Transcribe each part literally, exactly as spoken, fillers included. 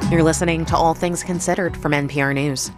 You're listening to All Things Considered from N P R News.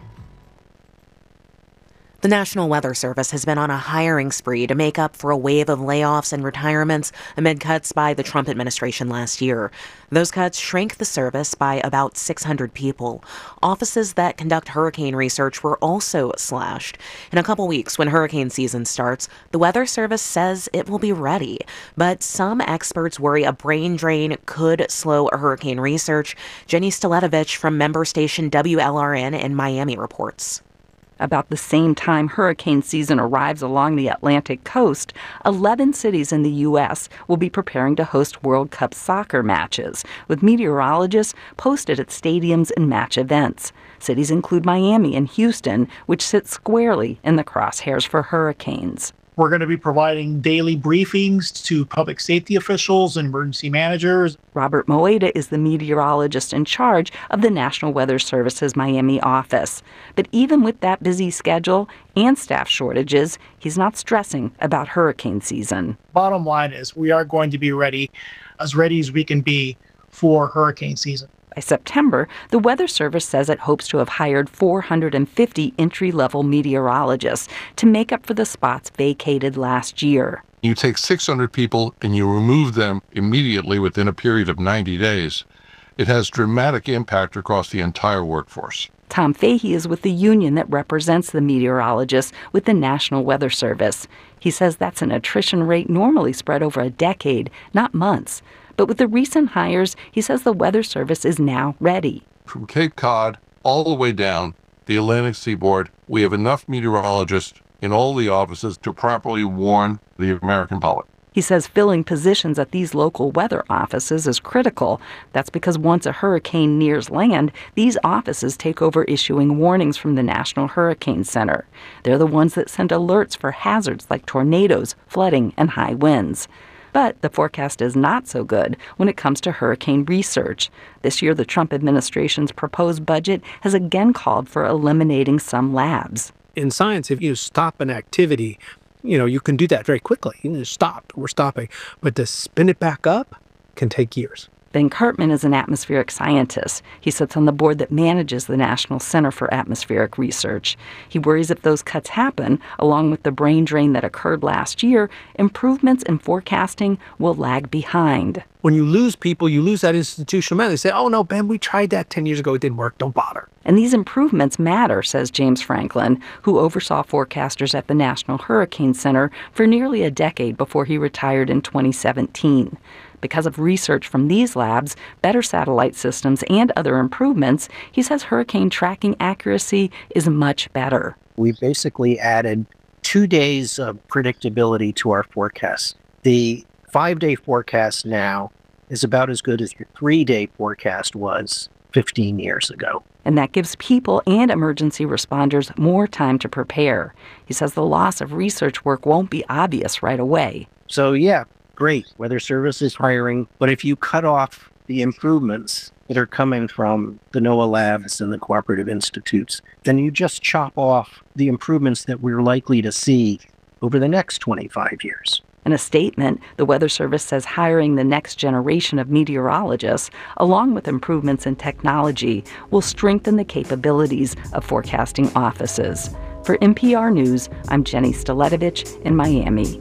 The National Weather Service has been on a hiring spree to make up for a wave of layoffs and retirements amid cuts by the Trump administration last year. Those cuts shrank the service by about six hundred people. Offices that conduct hurricane research were also slashed. In a couple weeks, when hurricane season starts, the Weather Service says it will be ready. But some experts worry a brain drain could slow hurricane research. Jenny Staletovich from member station W L R N in Miami reports. About the same time hurricane season arrives along the Atlantic coast, eleven cities in the U S will be preparing to host World Cup soccer matches, with meteorologists posted at stadiums and match events. Cities include Miami and Houston, which sit squarely in the crosshairs for hurricanes. We're going to be providing daily briefings to public safety officials and emergency managers. Robert Moeda is the meteorologist in charge of the National Weather Service's Miami office. But even with that busy schedule and staff shortages, he's not stressing about hurricane season. Bottom line is we are going to be ready, as ready as we can be for hurricane season. By September, the Weather Service says it hopes to have hired four hundred fifty entry-level meteorologists to make up for the spots vacated last year. You take six hundred people and you remove them immediately within a period of ninety days. It has dramatic impact across the entire workforce. Tom Fahey is with the union that represents the meteorologists with the National Weather Service. He says that's an attrition rate normally spread over a decade, not months. But with the recent hires, he says the Weather Service is now ready. From Cape Cod all the way down the Atlantic seaboard, we have enough meteorologists in all the offices to properly warn the American public. He says filling positions at these local weather offices is critical. That's because once a hurricane nears land, these offices take over issuing warnings from the National Hurricane Center. They're the ones that send alerts for hazards like tornadoes, flooding, and high winds. But the forecast is not so good when it comes to hurricane research. This year, the Trump administration's proposed budget has again called for eliminating some labs. In science, if you stop an activity, you know, you can do that very quickly. You just stop, we're stopping. But to spin it back up can take years. Ben Karpman is an atmospheric scientist. He sits on the board that manages the National Center for Atmospheric Research. He worries if those cuts happen, along with the brain drain that occurred last year, improvements in forecasting will lag behind. When you lose people, you lose that institutional memory. They say, oh, no, Ben, we tried that ten years ago. It didn't work. Don't bother. And these improvements matter, says James Franklin, who oversaw forecasters at the National Hurricane Center for nearly a decade before he retired in twenty seventeen. Because of research from these labs, better satellite systems, and other improvements, he says hurricane tracking accuracy is much better. We basically added two days of predictability to our forecast. The five-day forecast now is about as good as your three-day forecast was fifteen years ago. And that gives people and emergency responders more time to prepare. He says the loss of research work won't be obvious right away. So, yeah. Great, Weather Service is hiring, but if you cut off the improvements that are coming from the NOAA labs and the cooperative institutes, then you just chop off the improvements that we're likely to see over the next twenty-five years. In a statement, the Weather Service says hiring the next generation of meteorologists, along with improvements in technology, will strengthen the capabilities of forecasting offices. For N P R News, I'm Jenny Staletovich in Miami.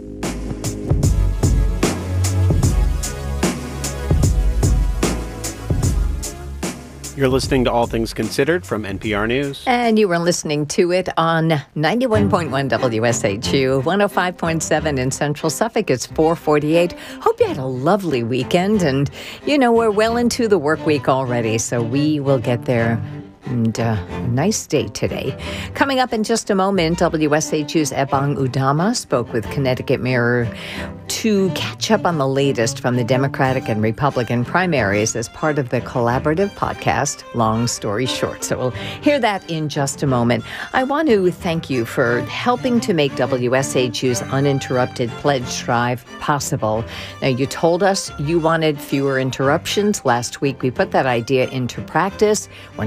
You're listening to All Things Considered from N P R News. And you were listening to it on ninety-one point one W S H U, one oh five point seven in Central Suffolk. It's four forty-eight. Hope you had a lovely weekend. And, you know, we're well into the work week already, so we will get there. And uh, nice day today. Coming up in just a moment, W S H U's Ebong Udama spoke with Connecticut Mirror to catch up on the latest from the Democratic and Republican primaries as part of the collaborative podcast, Long Story Short. So we'll hear that in just a moment. I want to thank you for helping to make W S H U's uninterrupted pledge drive possible. Now, you told us you wanted fewer interruptions. Last week, we put that idea into practice. We're not quite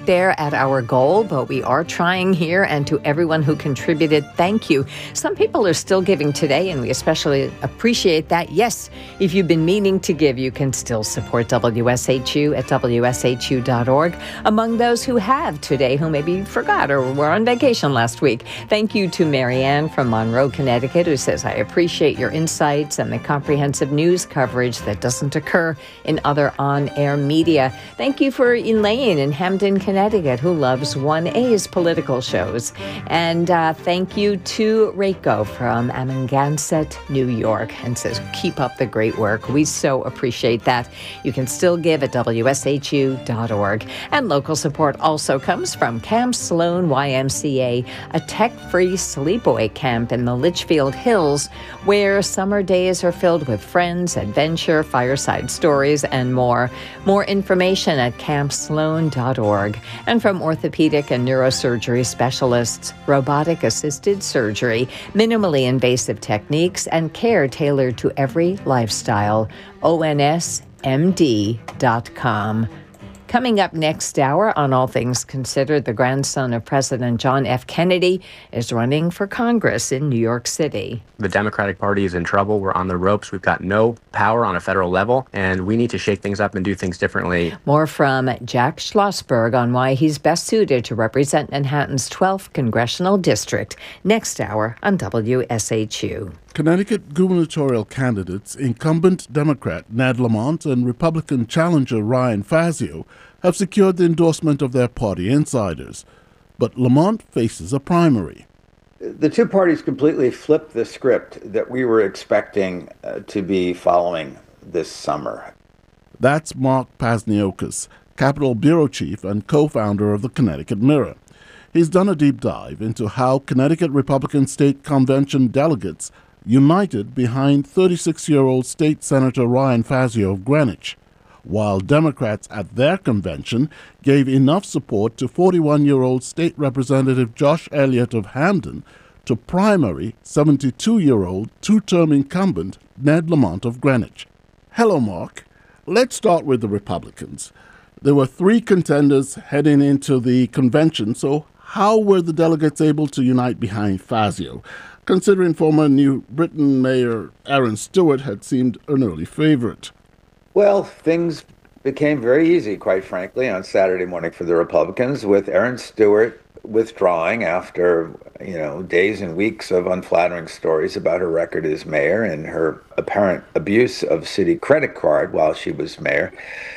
quite there at our goal, but we are trying here. And to everyone who contributed, thank you. Some people are still giving today, and we especially appreciate that. Yes, if you've been meaning to give, you can still support W S H U at W S H U dot org. Among those who have today, who maybe forgot or were on vacation last week, thank you to Marianne from Monroe, Connecticut, who says, I appreciate your insights and the comprehensive news coverage that doesn't occur in other on-air media. Thank you for Elaine in Hamden, Connecticut, who loves one A's political shows. And uh, thank you to Reiko from Amagansett, New York, and says, keep up the great work. We so appreciate that. You can still give at W S H U dot org. And local support also comes from Camp Sloan Y M C A, a tech-free sleepaway camp in the Litchfield Hills, where summer days are filled with friends, adventure, fireside stories, and more. More information at camp sloan dot org. And from orthopedic and neurosurgery specialists, robotic-assisted surgery, minimally invasive techniques, and care tailored to every lifestyle. O N S M D dot com. Coming up next hour on All Things Considered, the grandson of President John F. Kennedy is running for Congress in New York City. The Democratic Party is in trouble. We're on the ropes. We've got no power on a federal level, and we need to shake things up and do things differently. More from Jack Schlossberg on why he's best suited to represent Manhattan's twelfth Congressional District next hour on W S H U. Connecticut gubernatorial candidates, incumbent Democrat Ned Lamont and Republican challenger Ryan Fazio, have secured the endorsement of their party insiders. But Lamont faces a primary. The two parties completely flipped the script that we were expecting uh, to be following this summer. That's Mark Pasniokis, Capitol Bureau Chief and co-founder of the Connecticut Mirror. He's done a deep dive into how Connecticut Republican State Convention delegates united behind thirty-six-year-old State Senator Ryan Fazio of Greenwich, while Democrats at their convention gave enough support to forty-one-year-old State Representative Josh Elliott of Hamden to primary seventy-two-year-old two-term incumbent Ned Lamont of Greenwich. Hello, Mark. Let's start with the Republicans. There were three contenders heading into the convention, so how were the delegates able to unite behind Fazio, considering former New Britain Mayor Aaron Stewart had seemed an early favorite? Well, things became very easy, quite frankly, on Saturday morning for the Republicans, with Aaron Stewart withdrawing after, you know, days and weeks of unflattering stories about her record as mayor and her apparent abuse of city credit card while she was mayor.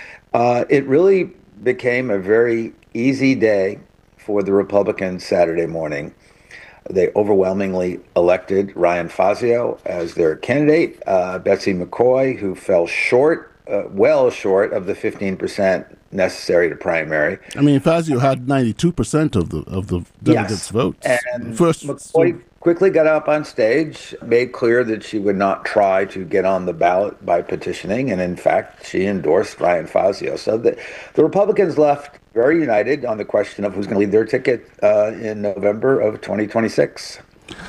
Uh, it really became a very easy day for the Republicans Saturday morning. They overwhelmingly elected Ryan Fazio as their candidate. Uh, Betsy McCoy, who fell short, uh, well short of the fifteen percent necessary to primary. I mean, Fazio had ninety-two percent of the of the delegates' yes. votes. And First, McCoy quickly got up on stage, made clear that she would not try to get on the ballot by petitioning, and in fact, she endorsed Ryan Fazio. So the, the Republicans left very united on the question of who's going to lead their ticket uh, in November of twenty twenty-six.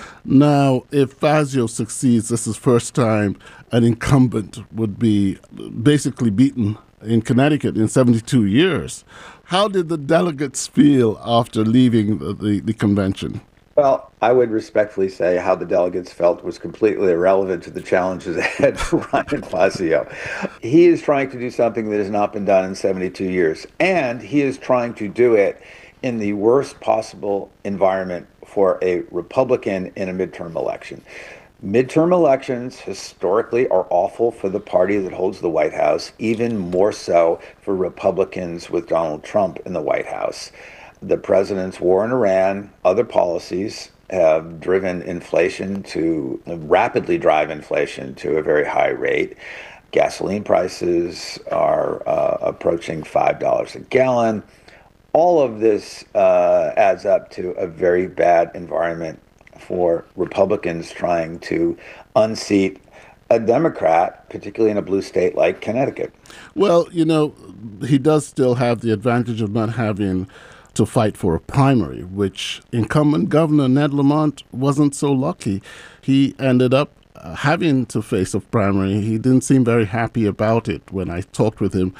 Now, if Fazio succeeds, this is the first time an incumbent would be basically beaten in Connecticut in seventy-two years. How did the delegates feel after leaving the, the, the convention? Well, I would respectfully say how the delegates felt was completely irrelevant to the challenges ahead for Ryan Fazio. He is trying to do something that has not been done in seventy-two years, and he is trying to do it in the worst possible environment for a Republican in a midterm election. Midterm elections historically are awful for the party that holds the White House, even more so for Republicans with Donald Trump in the White House. The president's war in Iran, other policies have driven inflation to, rapidly drive inflation to a very high rate. Gasoline prices are uh, approaching five dollars a gallon. All of this uh, adds up to a very bad environment for Republicans trying to unseat a Democrat, particularly in a blue state like Connecticut. Well, you know, he does still have the advantage of not having to fight for a primary, which incumbent Governor Ned Lamont wasn't so lucky. He ended up uh, having to face a primary. He didn't seem very happy about it when I talked with him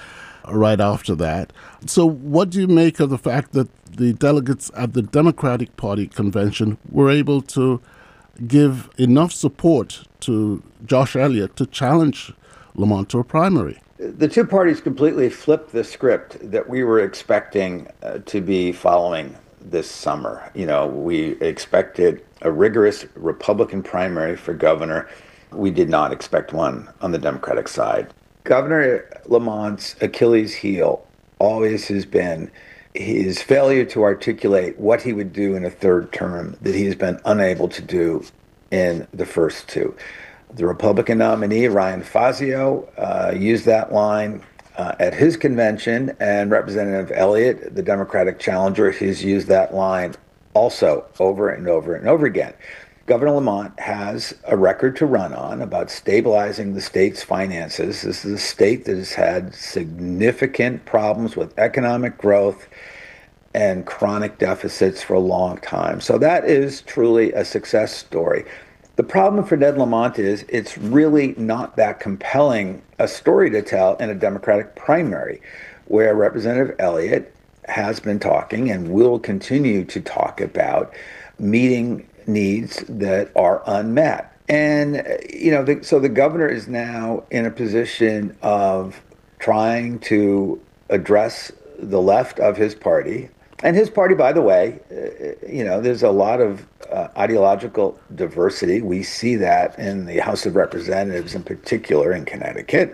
right after that. So what do you make of the fact that the delegates at the Democratic Party convention were able to give enough support to Josh Elliott to challenge Lamont to a primary? The two parties completely flipped the script that we were expecting uh, to be following this summer. You know, we expected a rigorous Republican primary for governor. We did not expect one on the Democratic side. Governor Lamont's Achilles heel always has been his failure to articulate what he would do in a third term that he has been unable to do in the first two. The Republican nominee, Ryan Fazio, uh, used that line uh, at his convention, and Representative Elliott, the Democratic challenger, has used that line also over and over and over again. Governor Lamont has a record to run on about stabilizing the state's finances. This is a state that has had significant problems with economic growth and chronic deficits for a long time. So that is truly a success story. The problem for Ned Lamont is it's really not that compelling a story to tell in a Democratic primary, where Representative Elliott has been talking and will continue to talk about meeting needs that are unmet. And, you know, the, so the governor is now in a position of trying to address the left of his party. And his party, by the way, uh, you know, there's a lot of uh, ideological diversity. We see that in the House of Representatives, in particular in Connecticut.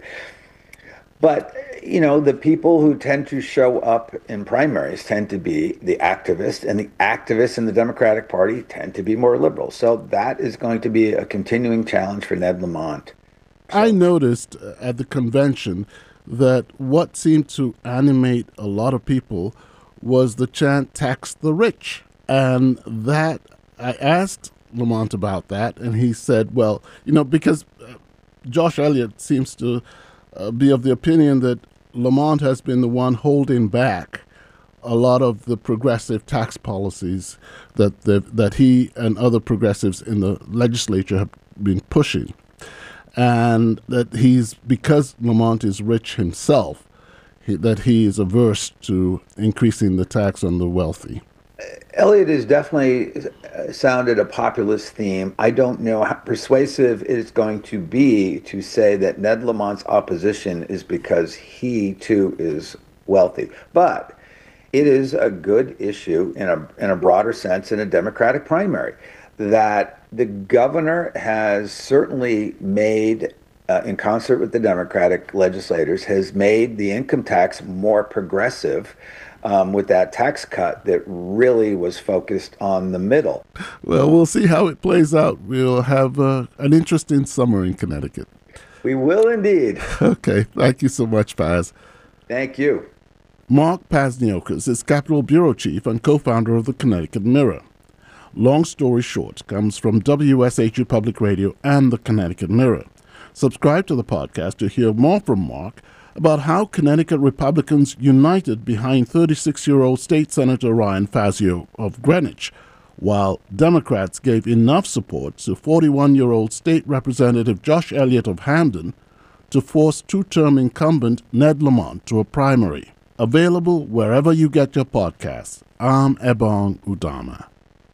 But, you know, the people who tend to show up in primaries tend to be the activists, and the activists in the Democratic Party tend to be more liberal. So that is going to be a continuing challenge for Ned Lamont. So, I noticed at the convention that what seemed to animate a lot of people was the chant, "Tax the rich." And that, I asked Lamont about that, and he said, well, you know, because Josh Elliott seems to uh, be of the opinion that Lamont has been the one holding back a lot of the progressive tax policies that the, that he and other progressives in the legislature have been pushing. And that he's, because Lamont is rich himself, he, that he is averse to increasing the tax on the wealthy. Elliott has definitely sounded a populist theme. I don't know how persuasive it's going to be to say that Ned Lamont's opposition is because he, too, is wealthy. But it is a good issue in a, in a broader sense in a Democratic primary, that the governor has certainly made, uh, in concert with the Democratic legislators, has made the income tax more progressive um, with that tax cut that really was focused on the middle. Well, we'll see how it plays out. We'll have uh, an interesting summer in Connecticut. We will indeed. Okay. Thank you so much, Paz. Thank you. Mark Pazniokas is Capitol Bureau Chief and co-founder of the Connecticut Mirror. Long Story Short comes from W S H U Public Radio and the Connecticut Mirror. Subscribe to the podcast to hear more from Mark about how Connecticut Republicans united behind thirty-six-year-old State Senator Ryan Fazio of Greenwich, while Democrats gave enough support to forty-one-year-old State Representative Josh Elliott of Hamden to force two-term incumbent Ned Lamont to a primary. Available wherever you get your podcasts. I'm Ebong Udama.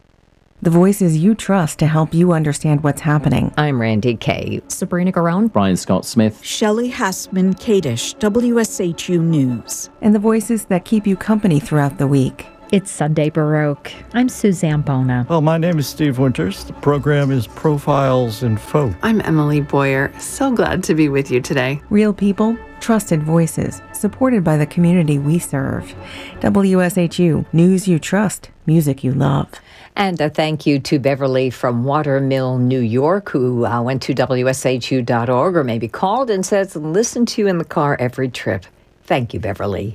The voices you trust to help you understand what's happening. I'm Randy Kay. Sabrina Garone. Brian Scott Smith. Shelley Hassman Kadish, W S H U News. And the voices that keep you company throughout the week. It's Sunday Baroque. I'm Suzanne Bona. Well, my name is Steve Winters. The program is Profiles in Folk. I'm Emily Boyer. So glad to be with you today. Real people, trusted voices, supported by the community we serve. W S H U, news you trust, music you love. And a thank you to Beverly from Watermill, New York, who uh, went to W S H U dot org or maybe called and says, listen to you in the car every trip. Thank you, Beverly.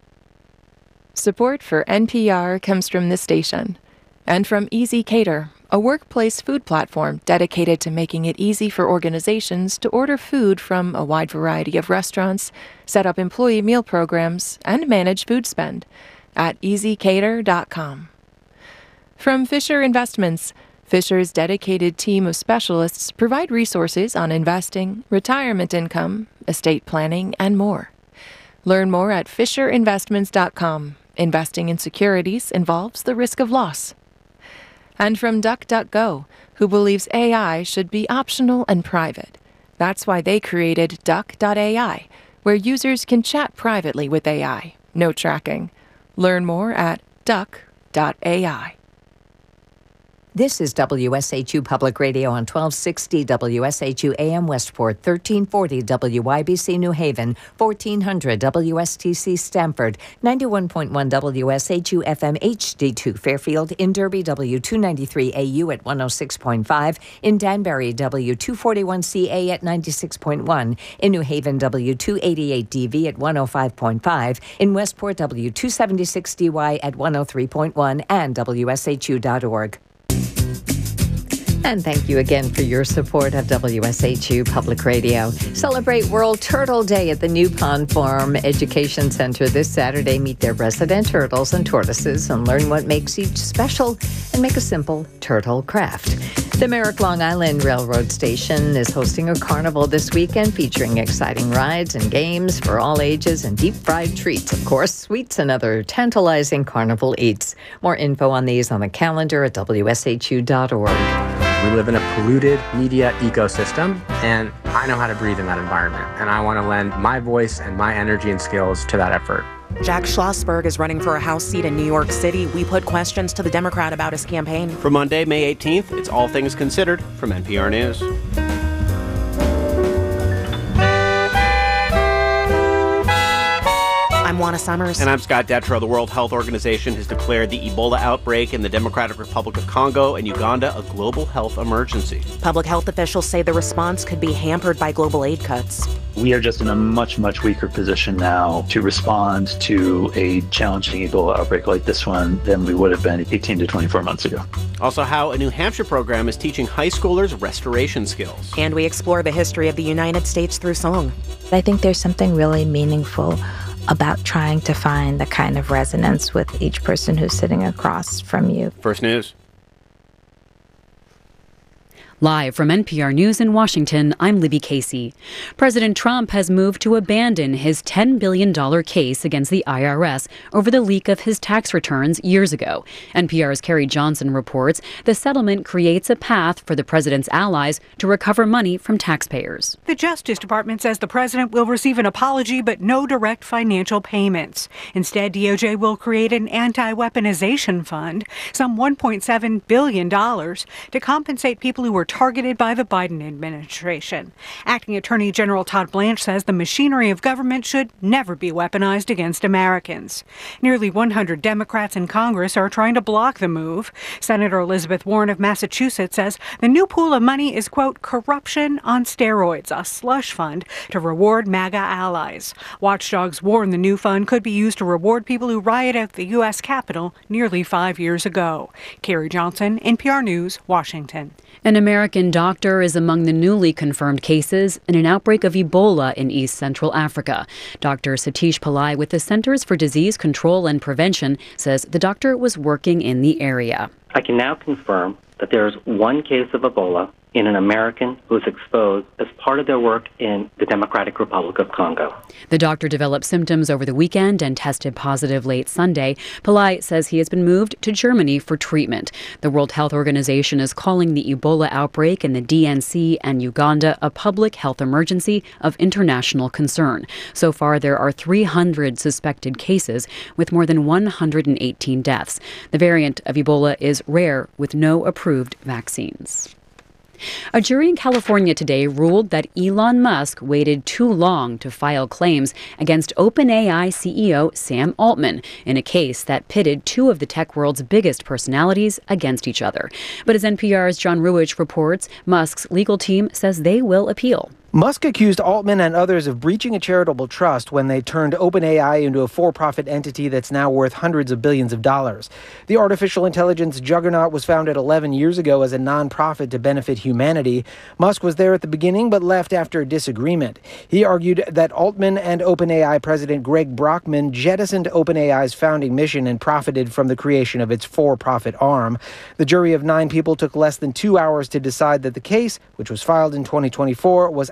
Support for N P R comes from this station and from Easy Cater, a workplace food platform dedicated to making it easy for organizations to order food from a wide variety of restaurants, set up employee meal programs, and manage food spend at easy cater dot com. From Fisher Investments, Fisher's dedicated team of specialists provide resources on investing, retirement income, estate planning, and more. Learn more at fisher investments dot com. Investing in securities involves the risk of loss. And from DuckDuckGo, who believes A I should be optional and private. That's why they created duck dot A I, where users can chat privately with A I. No tracking. Learn more at duck dot A I. This is W S H U Public Radio on twelve sixty W S H U A M Westport, thirteen forty W Y B C New Haven, fourteen hundred W S T C Stamford, ninety-one point one W S H U F M H D two Fairfield, in Derby W two ninety-three A U at one oh six point five, in Danbury W two forty-one C A at ninety-six point one, in New Haven W two eighty-eight D V at one oh five point five, in Westport W two seventy-six D Y at one oh three point one, and W S H U dot org. And thank you again for your support of W S H U Public Radio. Celebrate World Turtle Day at the New Pond Farm Education Center this Saturday. Meet their resident turtles and tortoises and learn what makes each special and make a simple turtle craft. The Merrick Long Island Railroad Station is hosting a carnival this weekend featuring exciting rides and games for all ages and deep-fried treats, of course, sweets and other tantalizing carnival eats. More info on these on the calendar at W S H U dot org. We live in a polluted media ecosystem, and I know how to breathe in that environment, and I want to lend my voice and my energy and skills to that effort. Jack Schlossberg is running for a House seat in New York City. We put questions to the Democrat about his campaign. For Monday, May eighteenth, it's All Things Considered from N P R News. I'm Juana Summers. And I'm Scott Detrow. The World Health Organization has declared the Ebola outbreak in the Democratic Republic of Congo and Uganda a global health emergency. Public health officials say the response could be hampered by global aid cuts. We are just in a much, much weaker position now to respond to a challenging Ebola outbreak like this one than we would have been eighteen to twenty-four months ago. Also, how a New Hampshire program is teaching high schoolers restoration skills. And we explore the history of the United States through song. I think there's something really meaningful about trying to find the kind of resonance with each person who's sitting across from you. First News. Live from N P R News in Washington, I'm Libby Casey. President Trump has moved to abandon his ten billion dollars case against the I R S over the leak of his tax returns years ago. N P R's Carrie Johnson reports the settlement creates a path for the president's allies to recover money from taxpayers. The Justice Department says the president will receive an apology but no direct financial payments. Instead, D O J will create an anti-weaponization fund, some one point seven billion dollars, to compensate people who were targeted by the Biden administration. Acting Attorney General Todd Blanche says the machinery of government should never be weaponized against Americans. Nearly one hundred Democrats in Congress are trying to block the move. Senator Elizabeth Warren of Massachusetts says the new pool of money is, quote, corruption on steroids, a slush fund to reward MAGA allies. Watchdogs warn the new fund could be used to reward people who rioted at the U S Capitol nearly five years ago. Carrie Johnson, N P R News, Washington. An American doctor is among the newly confirmed cases in an outbreak of Ebola in East Central Africa. Doctor Satish Pillai with the Centers for Disease Control and Prevention says the doctor was working in the area. I can now confirm that there is one case of Ebola in an American who was exposed as part of their work in the Democratic Republic of Congo. The doctor developed symptoms over the weekend and tested positive late Sunday. Pillai says he has been moved to Germany for treatment. The World Health Organization is calling the Ebola outbreak in the D N C and Uganda a public health emergency of international concern. So far, there are three hundred suspected cases with more than one hundred eighteen deaths. The variant of Ebola is rare with no approved vaccines. A jury in California today ruled that Elon Musk waited too long to file claims against OpenAI C E O Sam Altman in a case that pitted two of the tech world's biggest personalities against each other. But as N P R's John Ruwitch reports, Musk's legal team says they will appeal. Musk accused Altman and others of breaching a charitable trust when they turned OpenAI into a for-profit entity that's now worth hundreds of billions of dollars. The artificial intelligence juggernaut was founded eleven years ago as a nonprofit to benefit humanity. Musk was there at the beginning but left after a disagreement. He argued that Altman and OpenAI President Greg Brockman jettisoned OpenAI's founding mission and profited from the creation of its for-profit arm. The jury of nine people took less than two hours to decide that the case, which was filed in twenty twenty-four, was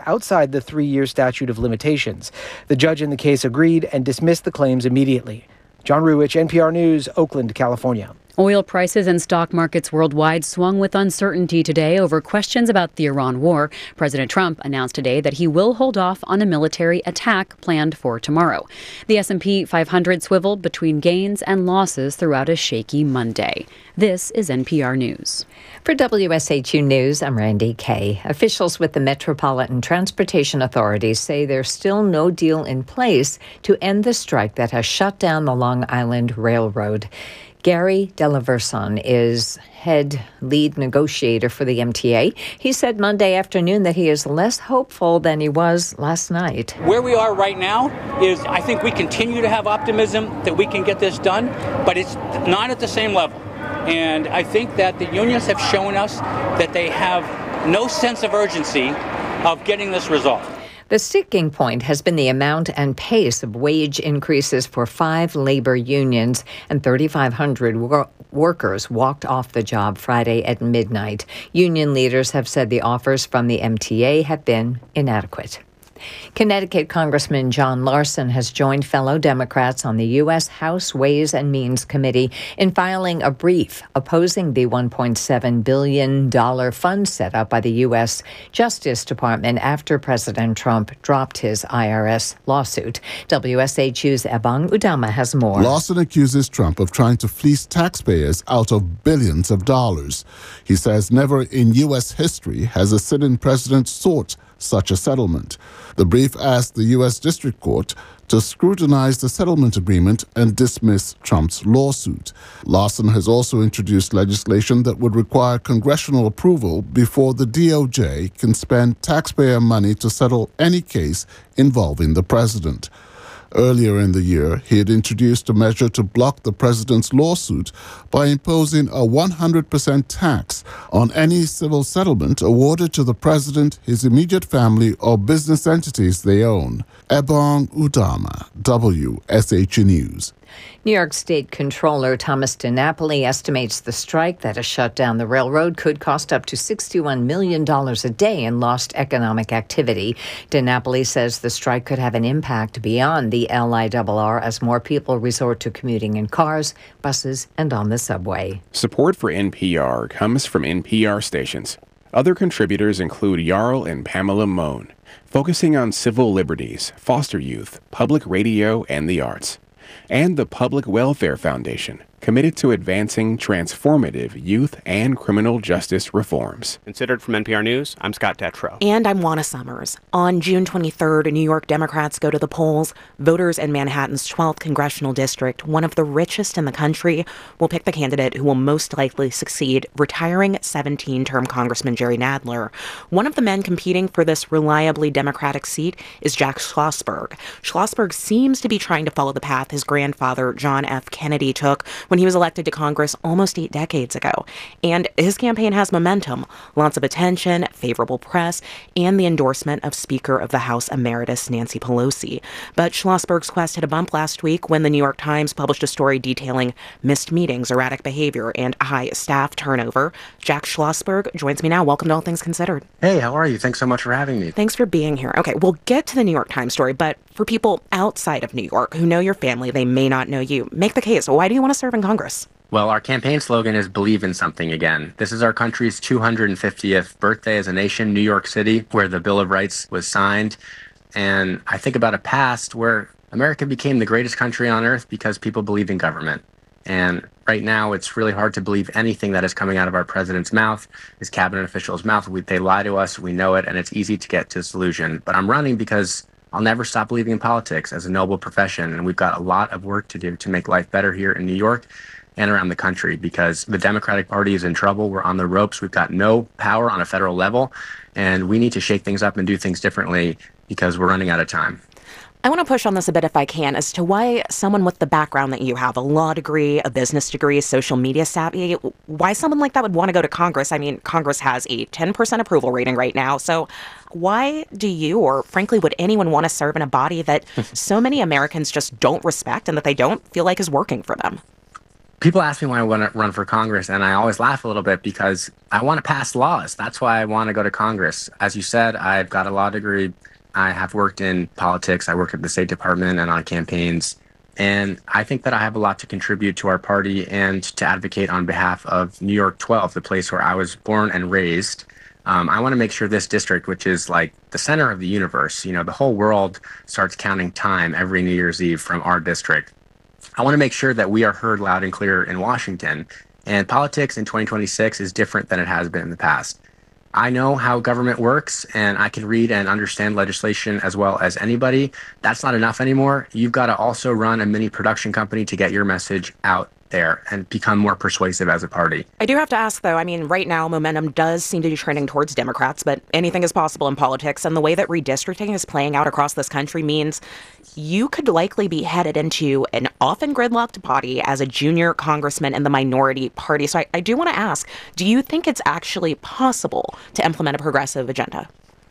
outside the three-year statute of limitations. The judge in the case agreed and dismissed the claims immediately. John Ruwitch, N P R News, Oakland, California. Oil prices and stock markets worldwide swung with uncertainty today over questions about the Iran war. President Trump announced today that he will hold off on a military attack planned for tomorrow. The S and P five hundred swiveled between gains and losses throughout a shaky Monday. This is N P R News. For W S H U News, I'm Randy Kay. Officials with the Metropolitan Transportation Authority say there's still no deal in place to end the strike that has shut down the Long Island Railroad. Gary Delaverson is head lead negotiator for the M T A. He said Monday afternoon that he is less hopeful than he was last night. Where we are right now is I think we continue to have optimism that we can get this done, but it's not at the same level. And I think that the unions have shown us that they have no sense of urgency of getting this resolved. The sticking point has been the amount and pace of wage increases for five labor unions, and thirty-five hundred wor- workers walked off the job Friday at midnight. Union leaders have said the offers from the M T A have been inadequate. Connecticut Congressman John Larson has joined fellow Democrats on the U S House Ways and Means Committee in filing a brief opposing the one point seven billion dollars fund set up by the U S Justice Department after President Trump dropped his I R S lawsuit. W S H U's Ebong Udama has more. Larson accuses Trump of trying to fleece taxpayers out of billions of dollars. He says never in U S history has a sitting president sought such a settlement. The brief asked the U S District Court to scrutinize the settlement agreement and dismiss Trump's lawsuit. Larson has also introduced legislation that would require congressional approval before the D O J can spend taxpayer money to settle any case involving the president. Earlier in the year, he had introduced a measure to block the president's lawsuit by imposing a one hundred percent tax on any civil settlement awarded to the president, his immediate family, or business entities they own. Ebong Udama, W S H U News. New York State Controller Thomas DiNapoli estimates the strike that has shut down the railroad could cost up to sixty-one million dollars a day in lost economic activity. DiNapoli says the strike could have an impact beyond the L I R R as more people resort to commuting in cars, buses, and on the subway. Support for N P R comes from N P R stations. Other contributors include Jarl and Pamela Mohn, focusing on civil liberties, foster youth, public radio, and the arts. And the Public Welfare Foundation, committed to advancing transformative youth and criminal justice reforms. Considered from N P R News, I'm Scott Detrow. And I'm Juana Summers. On June twenty-third, New York Democrats go to the polls. Voters in Manhattan's twelfth congressional district, one of the richest in the country, will pick the candidate who will most likely succeed retiring seventeen-term Congressman Jerry Nadler. One of the men competing for this reliably Democratic seat is Jack Schlossberg. Schlossberg seems to be trying to follow the path his grandfather, John F. Kennedy, took when he was elected to Congress almost eight decades ago. And his campaign has momentum, lots of attention, favorable press, and the endorsement of Speaker of the House Emeritus Nancy Pelosi. But Schlossberg's quest hit a bump last week when the New York Times published a story detailing missed meetings, erratic behavior, and high staff turnover. Jack Schlossberg joins me now. Welcome to All Things Considered. Hey, how are you? Thanks so much for having me. Thanks for being here. Okay, we'll get to the New York Times story, but for people outside of New York who know your family, they may not know you. Make the case. Why do you want to serve in Congress? Well, our campaign slogan is Believe in Something Again. This is our country's two hundred fiftieth birthday as a nation, New York City, where the Bill of Rights was signed. And I think about a past where America became the greatest country on earth because people believe in government. And right now, it's really hard to believe anything that is coming out of our president's mouth, his cabinet officials' mouth. We, they lie to us, we know it, and it's easy to get disillusioned. But I'm running because I'll never stop believing in politics as a noble profession, and we've got a lot of work to do to make life better here in New York and around the country because the Democratic Party is in trouble. We're on the ropes. We've got no power on a federal level, and we need to shake things up and do things differently because we're running out of time. I want to push on this a bit if I can as to why someone with the background that you have, a law degree, a business degree, social media savvy, why someone like that would want to go to Congress. I mean, Congress has a ten percent approval rating right now. So why do you, or frankly, would anyone want to serve in a body that so many Americans just don't respect and that they don't feel like is working for them? People ask me why I want to run for Congress, and I always laugh a little bit because I want to pass laws. That's why I want to go to Congress. As you said, I've got a law degree. I have worked in politics. I work at the State Department and on campaigns. And I think that I have a lot to contribute to our party and to advocate on behalf of New York twelve, the place where I was born and raised. Um, I want to make sure this district, which is like the center of the universe, you know, the whole world starts counting time every New Year's Eve from our district. I want to make sure that we are heard loud and clear in Washington. And politics in twenty twenty-six is different than it has been in the past. I know how government works, and I can read and understand legislation as well as anybody. That's not enough anymore. You've got to also run a mini production company to get your message out there and become more persuasive as a party. I do have to ask, though, I mean, right now, momentum does seem to be trending towards Democrats, but anything is possible in politics. And the way that redistricting is playing out across this country means you could likely be headed into an often gridlocked body as a junior congressman in the minority party. So I, I do want to ask, do you think it's actually possible to implement a progressive agenda?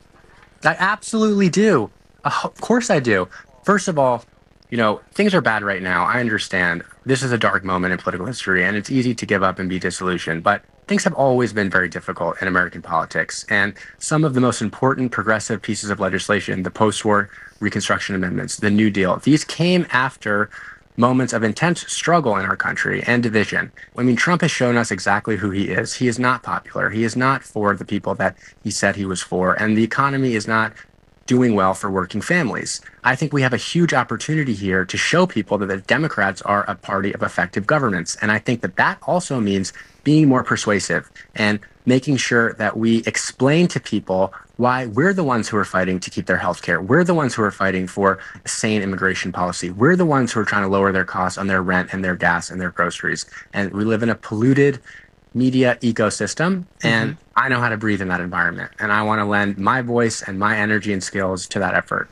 I absolutely do. Uh, of course I do. First of all, you know, things are bad right now. I understand. This is a dark moment in political history, and it's easy to give up and be disillusioned. But things have always been very difficult in American politics. And some of the most important progressive pieces of legislation, the post-war Reconstruction Amendments, the New Deal, these came after moments of intense struggle in our country and division. I mean, Trump has shown us exactly who he is. He is not popular. He is not for the people that he said he was for. And the economy is not doing well for working families. I think we have a huge opportunity here to show people that the Democrats are a party of effective governance. And I think that that also means being more persuasive and making sure that we explain to people why we're the ones who are fighting to keep their health care. We're the ones who are fighting for a sane immigration policy. We're the ones who are trying to lower their costs on their rent and their gas and their groceries. And we live in a polluted media ecosystem, and mm-hmm. I know how to breathe in that environment, and I want to lend my voice and my energy and skills to that effort.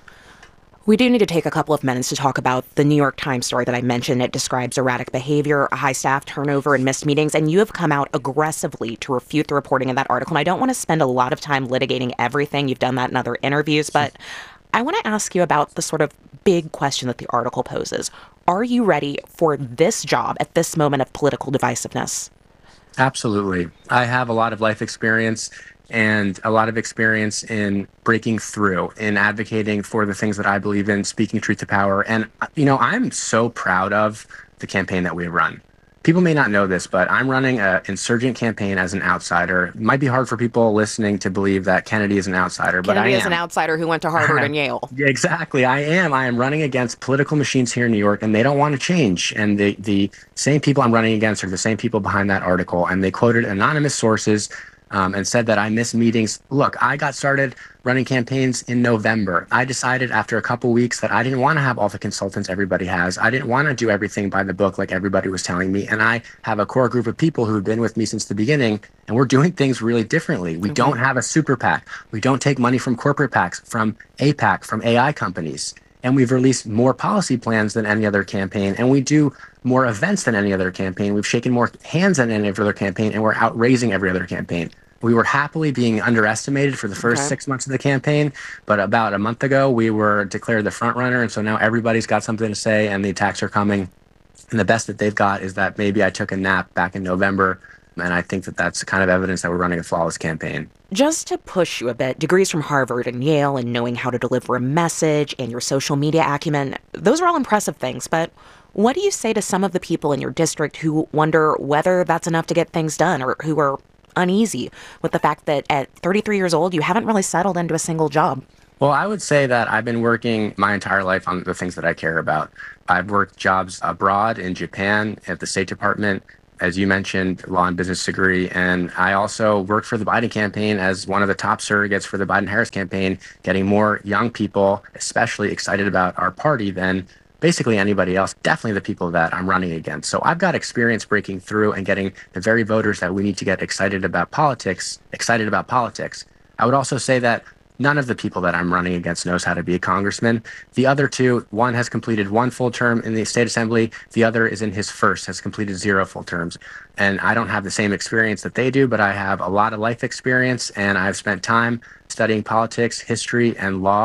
We do need to take a couple of minutes to talk about the New York Times story that I mentioned. It describes erratic behavior, high staff turnover, and missed meetings, and you have come out aggressively to refute the reporting in that article. And I don't want to spend a lot of time litigating everything. You've done that in other interviews, but I want to ask you about the sort of big question that the article poses. Are you ready for this job at this moment of political divisiveness? Absolutely. I have a lot of life experience and a lot of experience in breaking through, in advocating for the things that I believe in, speaking truth to power. And, you know, I'm so proud of the campaign that we run. People may not know this, but I'm running an insurgent campaign as an outsider. It might be hard for people listening to believe that Kennedy is an outsider, but I am. Kennedy is an outsider who went to Harvard and Yale. Exactly. I am. I am running against political machines here in New York, and they don't want to change. And the, the same people I'm running against are the same people behind that article, and they quoted anonymous sources Um, and said that I miss meetings. Look, I got started running campaigns in November. I decided after a couple weeks that I didn't want to have all the consultants everybody has. I didn't want to do everything by the book like everybody was telling me. And I have a core group of people who have been with me since the beginning, and we're doing things really differently. We don't have a super PAC. We don't take money from corporate PACs, from A PAC, from A I companies. And we've released more policy plans than any other campaign, and we do more events than any other campaign. We've shaken more hands than any other campaign, and we're out raising every other campaign. We were happily being underestimated for the first okay. six months of the campaign, but about a month ago, we were declared the front runner, and so now everybody's got something to say, and the attacks are coming. And the best that they've got is that maybe I took a nap back in November, and I think that that's kind of evidence that we're running a flawless campaign. Just to push you a bit, degrees from Harvard and Yale and knowing how to deliver a message and your social media acumen, those are all impressive things, but what do you say to some of the people in your district who wonder whether that's enough to get things done, or who are uneasy with the fact that at thirty-three years old, you haven't really settled into a single job? Well, I would say that I've been working my entire life on the things that I care about. I've worked jobs abroad in Japan, at the State Department, as you mentioned, law and business degree. And I also worked for the Biden campaign as one of the top surrogates for the Biden-Harris campaign, getting more young people, especially excited about our party than basically anybody else, definitely the people that I'm running against. So I've got experience breaking through and getting the very voters that we need to get excited about politics, excited about politics. I would also say that none of the people that I'm running against knows how to be a congressman. The other two, one has completed one full term in the state assembly. The other is in his first, has completed zero full terms. And I don't have the same experience that they do, but I have a lot of life experience, and I've spent time studying politics, history, and law.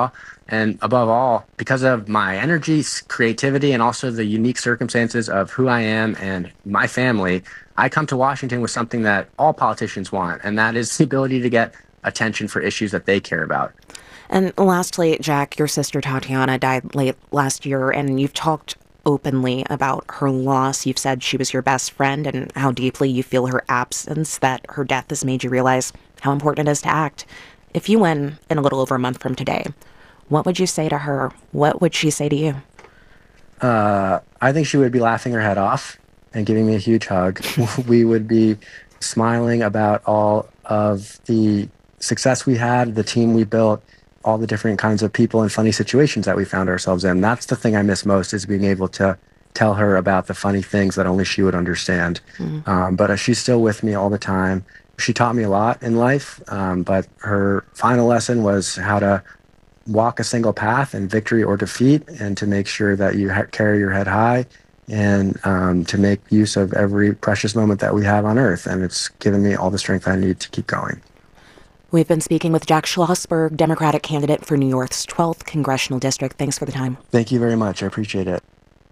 And above all, because of my energy, creativity, and also the unique circumstances of who I am and my family, I come to Washington with something that all politicians want, and that is the ability to get attention for issues that they care about. And lastly, Jack, your sister Tatiana died late last year, and you've talked openly about her loss. You've said she was your best friend and how deeply you feel her absence, that her death has made you realize how important it is to act. If you win in a little over a month from today, what would you say to her? What would she say to you? Uh, I think she would be laughing her head off and giving me a huge hug. We would be smiling about all of the success we had, the team we built, all the different kinds of people and funny situations that we found ourselves in. That's the thing I miss most, is being able to tell her about the funny things that only she would understand. Mm. Um, but uh, she's still with me all the time. She taught me a lot in life, um, but her final lesson was how to walk a single path in victory or defeat, and to make sure that you ha- carry your head high, and um, to make use of every precious moment that we have on Earth. And it's given me all the strength I need to keep going. We've been speaking with Jack Schlossberg, Democratic candidate for New York's twelfth Congressional District. Thanks for the time. Thank you very much. I appreciate it.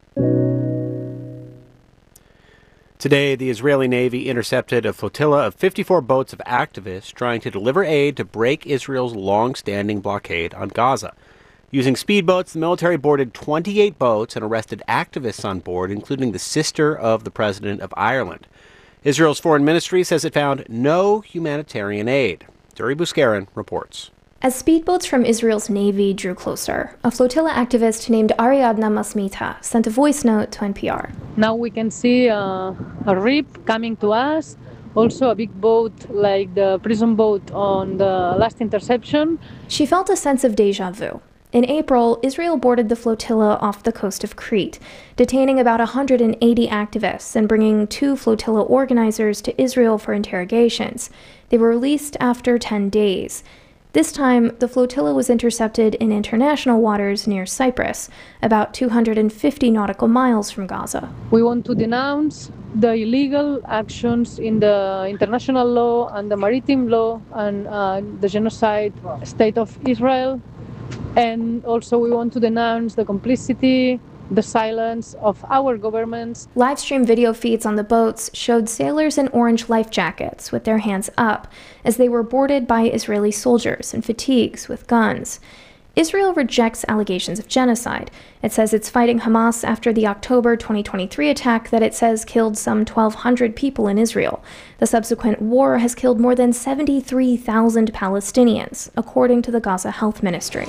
Today, the Israeli Navy intercepted a flotilla of fifty-four boats of activists trying to deliver aid to break Israel's long-standing blockade on Gaza. Using speedboats, the military boarded twenty-eight boats and arrested activists on board, including the sister of the president of Ireland. Israel's foreign ministry says it found no humanitarian aid. Duri Buscarin reports. As speedboats from Israel's Navy drew closer, a flotilla activist named Ariadna Masmita sent a voice note to N P R. Now we can see uh, a rip coming to us, also a big boat like the prison boat on the last interception. She felt a sense of deja vu. In April, Israel boarded the flotilla off the coast of Crete, detaining about one hundred eighty activists and bringing two flotilla organizers to Israel for interrogations. They were released after ten days. This time, the flotilla was intercepted in international waters near Cyprus, about two hundred fifty nautical miles from Gaza. We want to denounce the illegal actions in the international law and the maritime law and uh, the genocide state of Israel. And also we want to denounce the complicity, the silence of our governments. Live stream video feeds on the boats showed sailors in orange life jackets with their hands up as they were boarded by Israeli soldiers in fatigues with guns. Israel rejects allegations of genocide. It says it's fighting Hamas after the October twenty twenty-three attack that it says killed some twelve hundred people in Israel. The subsequent war has killed more than seventy-three thousand Palestinians, according to the Gaza Health Ministry.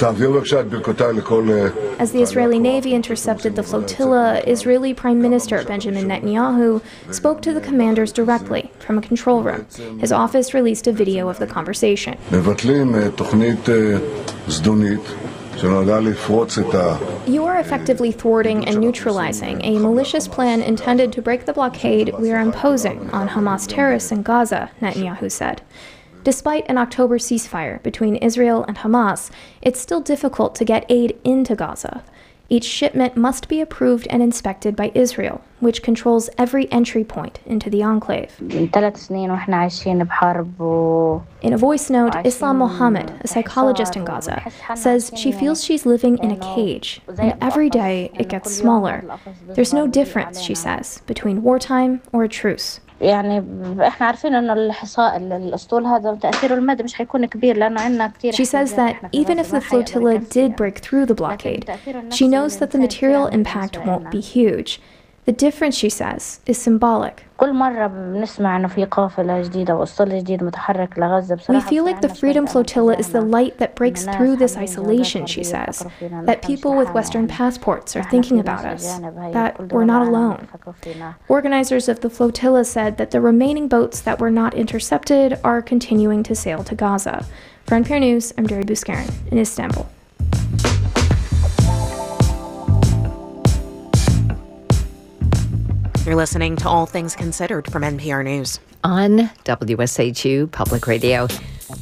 As the Israeli Navy intercepted the flotilla, Israeli Prime Minister Benjamin Netanyahu spoke to the commanders directly from a control room. His office released a video of the conversation. You are effectively thwarting and neutralizing a malicious plan intended to break the blockade we are imposing on Hamas terrorists in Gaza, Netanyahu said. Despite an October ceasefire between Israel and Hamas, it's still difficult to get aid into Gaza. Each shipment must be approved and inspected by Israel, which controls every entry point into the enclave. In a voice note, Islam Mohammed, a psychologist in Gaza, says she feels she's living in a cage, and every day it gets smaller. There's no difference, she says, between wartime or a truce. She says that even if the flotilla did break through the blockade, she knows that the material impact won't be huge. The difference, she says, is symbolic. We feel like the Freedom Flotilla is the light that breaks through this isolation, she says, that people with Western passports are thinking about us, that we're not alone. Organizers of the flotilla said that the remaining boats that were not intercepted are continuing to sail to Gaza. For N P R News, I'm Duri Buscarin in Istanbul. You're listening to All Things Considered from N P R News. On W S H U Public Radio.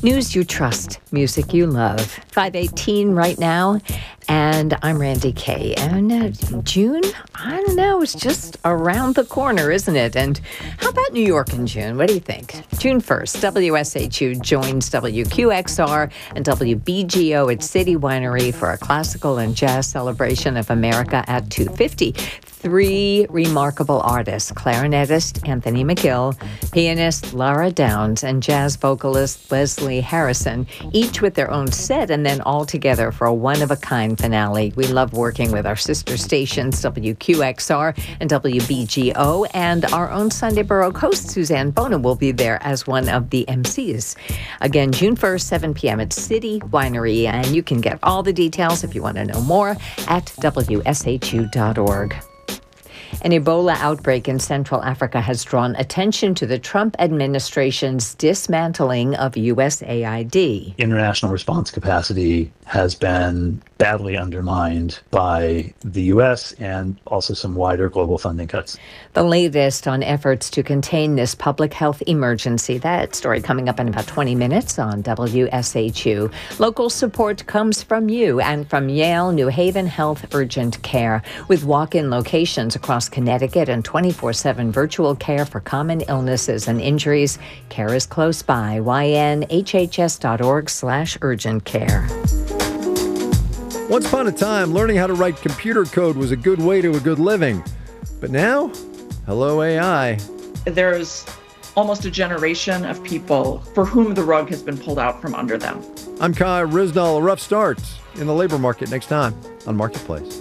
News you trust, music you love. five eighteen right now, and I'm Randy Kay. And uh, June, I don't know, it's just around the corner, isn't it? And how about New York in June? What do you think? June first, W S H U joins W Q X R and W B G O at City Winery for a classical and jazz celebration of America at two fifty. Three remarkable artists, clarinetist Anthony McGill, pianist Lara Downs, and jazz vocalist Leslie Harrison, each with their own set and then all together for a one-of-a-kind finale. We love working with our sister stations, W Q X R and W B G O, and our own Sunday Baroque host, Suzanne Bona, will be there as one of the M Cs. Again, June first, seven p.m. at City Winery, and you can get all the details if you want to know more at W S H U dot org. An Ebola outbreak in Central Africa has drawn attention to the Trump administration's dismantling of U S A I D. International response capacity has been badly undermined by the U S and also some wider global funding cuts. The latest on efforts to contain this public health emergency. That story coming up in about twenty minutes on W S H U. Local support comes from you and from Yale New Haven Health Urgent Care, with walk-in locations across Connecticut and twenty-four seven virtual care for common illnesses and injuries. Care is close by. Y N H H S dot org slash urgent care. Once upon a time, learning how to write computer code was a good way to a good living. But now, hello A I. There's almost a generation of people for whom the rug has been pulled out from under them. I'm Kai Risnall. A rough start in the labor market next time on Marketplace.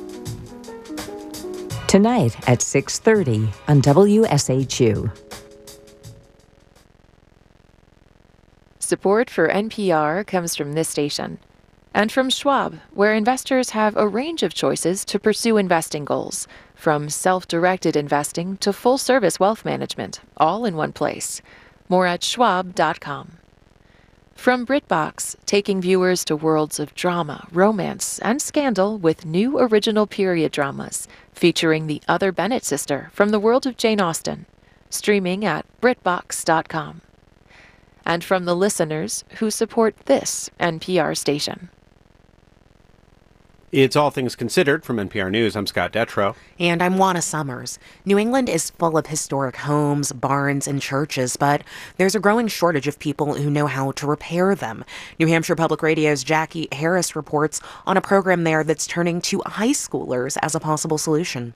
Tonight at six thirty on W S H U. Support for N P R comes from this station and from Schwab, where investors have a range of choices to pursue investing goals, from self-directed investing to full-service wealth management, all in one place. More at schwab dot com. From BritBox, taking viewers to worlds of drama, romance, and scandal with new original period dramas featuring the other Bennett sister from the world of Jane Austen. Streaming at brit box dot com. And from the listeners who support this N P R station. It's All Things Considered from N P R News. I'm Scott Detrow. And I'm Juana Summers. New England is full of historic homes, barns, and churches, but there's a growing shortage of people who know how to repair them. New Hampshire Public Radio's Jackie Harris reports on a program there that's turning to high schoolers as a possible solution.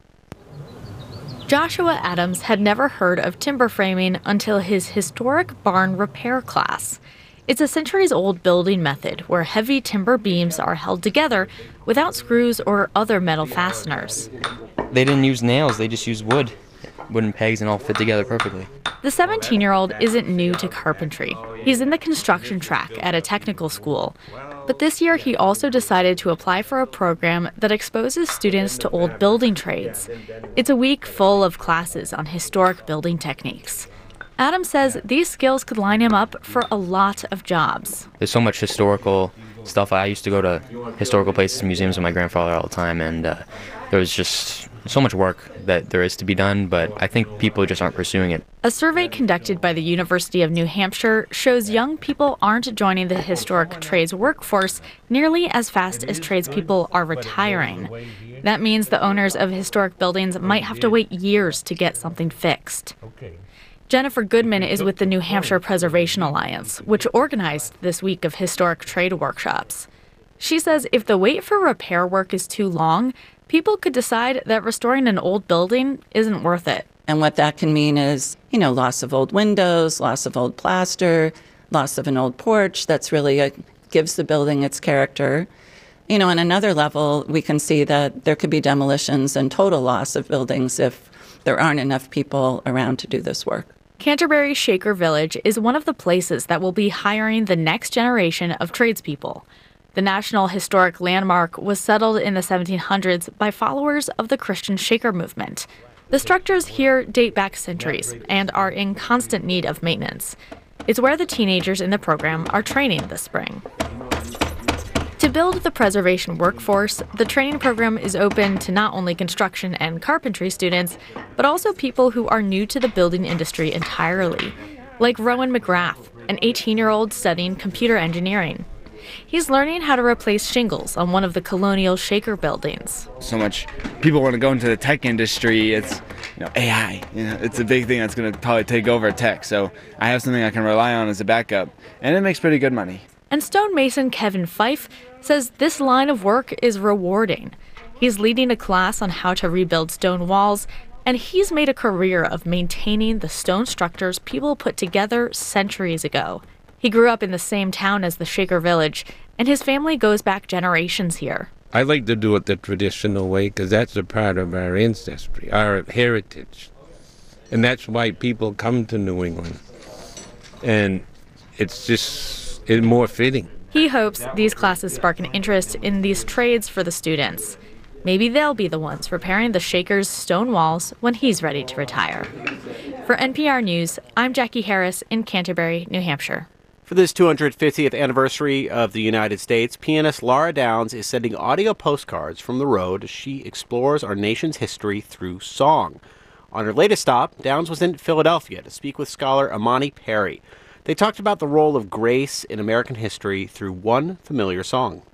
Joshua Adams had never heard of timber framing until his historic barn repair class. It's a centuries-old building method where heavy timber beams are held together without screws or other metal fasteners. They didn't use nails, they just used wood. Wooden pegs and all fit together perfectly. The seventeen-year-old isn't new to carpentry. He's in the construction track at a technical school. But this year he also decided to apply for a program that exposes students to old building trades. It's a week full of classes on historic building techniques. Adam says these skills could line him up for a lot of jobs. There's so much historical stuff. I used to go to historical places, museums with my grandfather all the time, and uh, there was just so much work that there is to be done, but I think people just aren't pursuing it. A survey conducted by the University of New Hampshire shows young people aren't joining the historic trades workforce nearly as fast as tradespeople are retiring. That means the owners of historic buildings might have to wait years to get something fixed. Jennifer Goodman is with the New Hampshire Preservation Alliance, which organized this week of historic trade workshops. She says if the wait for repair work is too long, people could decide that restoring an old building isn't worth it. And what that can mean is, you know, loss of old windows, loss of old plaster, loss of an old porch that's really a, gives the building its character. You know, on another level, we can see that there could be demolitions and total loss of buildings if there aren't enough people around to do this work. Canterbury Shaker Village is one of the places that will be hiring the next generation of tradespeople. The National Historic Landmark was settled in the seventeen hundreds by followers of the Christian Shaker movement. The structures here date back centuries and are in constant need of maintenance. It's where the teenagers in the program are training this spring. To build the preservation workforce, the training program is open to not only construction and carpentry students, but also people who are new to the building industry entirely, like Rowan McGrath. an eighteen-year-old studying computer engineering. He's learning how to replace shingles on one of the colonial Shaker buildings. So much people want to go into the tech industry. It's, you know, A I. You know, it's a big thing that's going to probably take over tech. So I have something I can rely on as a backup, and it makes pretty good money. And stonemason Kevin Fife says this line of work is rewarding. He's leading a class on how to rebuild stone walls, and he's made a career of maintaining the stone structures people put together centuries ago. He grew up in the same town as the Shaker village, and his family goes back generations here. I like to do it the traditional way because that's a part of our ancestry, our heritage. And that's why people come to New England. And it's just it's more fitting. He hopes these classes spark an interest in these trades for the students. Maybe they'll be the ones repairing the Shaker's stone walls when he's ready to retire. For N P R News, I'm Jackie Harris in Canterbury, New Hampshire. For this two hundred fiftieth anniversary of the United States, pianist Laura Downs is sending audio postcards from the road as she explores our nation's history through song. On her latest stop, Downs was in Philadelphia to speak with scholar Imani Perry. They talked about the role of grace in American history through one familiar song.